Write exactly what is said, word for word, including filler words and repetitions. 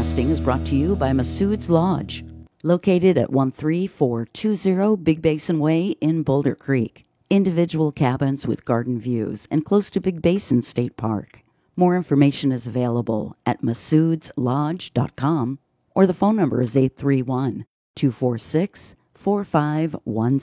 Broadcasting is brought to you by Masood's Lodge, located at one three four two zero Big Basin Way in Boulder Creek. Individual cabins with garden views and close to Big Basin State Park. More information is available at masoods lodge dot com or the phone number is eight three one, two four six, four five one six.